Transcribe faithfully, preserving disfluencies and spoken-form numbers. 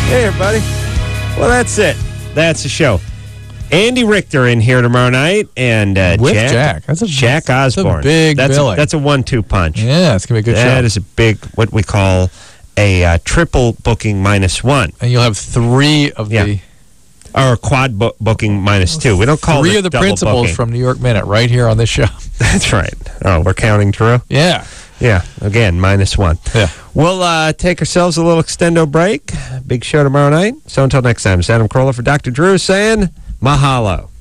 Hey, everybody. Well, that's it. That's the show. Andy Richter in here tomorrow night, and uh, With Jack, Jack. That's a, Jack that's Osborne. a big that's billing. A, that's a one-two punch. Yeah, it's going to be a good show. That is a big, what we call a uh, triple booking minus one. And you'll have three of Yeah. the... Or a quad bu- booking minus two. We don't call Three it of the double principals booking. from New York Minute right here on this show. That's right. Oh, we're counting Drew? Yeah. Yeah. Again, minus one. Yeah. We'll uh, take ourselves a little extendo break. Big show tomorrow night. So until next time, it's Adam Carolla for Doctor Drew saying mahalo.